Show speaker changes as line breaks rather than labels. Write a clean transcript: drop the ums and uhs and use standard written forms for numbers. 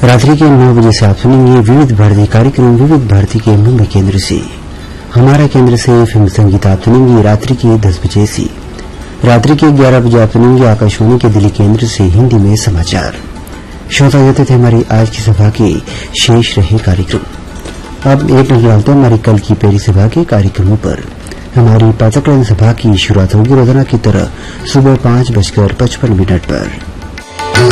रात्रि के 9 बजे से आप सुनेंगे विविध भारती कार्यक्रम विविध भारती के मुंबई केंद्र से। हमारा केंद्र से फिल्म संगीत आप सुनेंगे रात्रि के 10 बजे से। रात्रि के 11 बजे आप सुनेंगे आकाशवाणी के दिल्ली केंद्र से हिंदी में समाचार। श्रोता ये थे हमारी आज की सभा के शेष रहे कार्यक्रम। अब एक नजर डालते हैं हमारी कल की पहली सभा के कार्यक्रमों पर। हमारी प्रातःकालीन सभा की शुरुआत होगी रोजाना की तरह सुबह 5:55 पर।